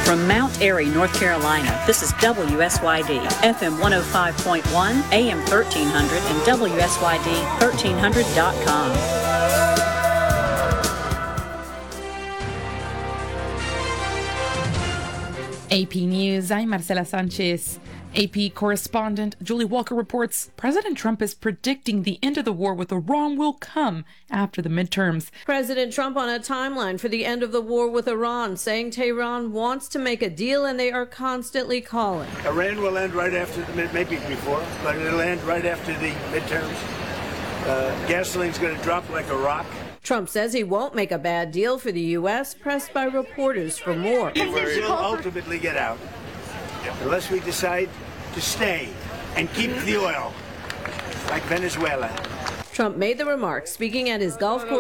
From Mount Airy, North Carolina, this is WSYD, FM 105.1, AM 1300, and WSYD1300.com. AP News, I'm Marcela Sanchez. AP correspondent Julie Walker reports President Trump is predicting the end of the war with Iran will come after the midterms. President Trump on a timeline for the end of the war with Iran, saying Tehran wants to make a deal and they are constantly calling. Iran will end right after maybe before, but it'll end right after the midterms. Gasoline's going to drop like a rock. Trump says he won't make a bad deal for the U.S., pressed by reporters for more. We'll ultimately get out, unless we decide to stay and keep the oil, like Venezuela. Trump made the remarks speaking at his golf course